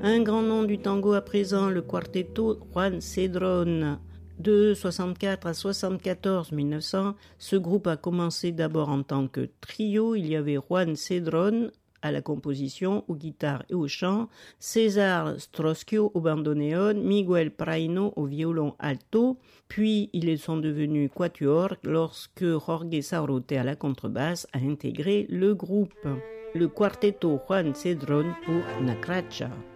Un grand nom du tango à présent, le quartetto Juan Cedrón. De 64 à 74-1900, ce groupe a commencé d'abord en tant que trio. Il y avait Juan Cedrón à la composition, aux guitares et au chant, César Stroschio au bandoneon, Miguel Praino au violon alto, puis ils sont devenus quatuor lorsque Jorge Saurote à la contrebasse a intégré le groupe. Le quartetto Juan Cedrón pour Nacracha.